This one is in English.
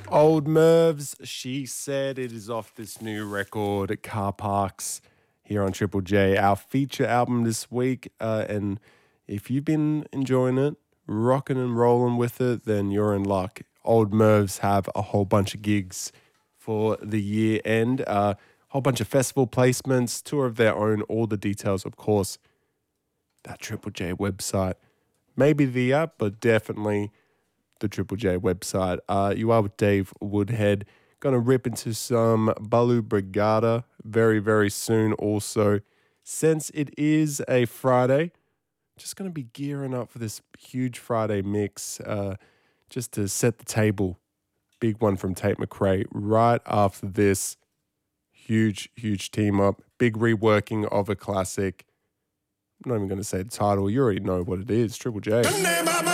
Old Mervs, She Said. It is off this new record, Car Parks, here on Triple J, our feature album this week. And if you've been enjoying it, rocking and rolling with it, then you're in luck. Old Mervs have a whole bunch of gigs for the year end, a whole bunch of festival placements, tour of their own, all the details, of course, that Triple J website. Maybe the app, but definitely the Triple J website. You are with Dave Woodhead. Gonna rip into some Balu Brigada very, very soon also. Since it is a Friday, just gonna be gearing up for this huge Friday mix just to set the table. Big one from Tate McRae right after this. Huge, huge team up. Big reworking of a classic. I'm not even going to say the title. You already know what it is. Triple J.